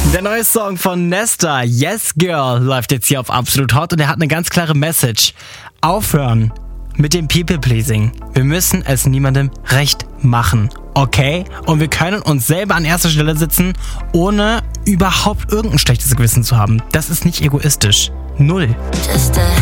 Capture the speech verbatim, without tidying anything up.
Der neue Song von Nesta, Yes Girl, läuft jetzt hier auf Absolut Hot und er hat eine ganz klare Message. Aufhören mit dem People-Pleasing. Wir müssen es niemandem recht machen, okay? Und wir können uns selber an erster Stelle sitzen, ohne überhaupt irgendein schlechtes Gewissen zu haben. Das ist nicht egoistisch. Null.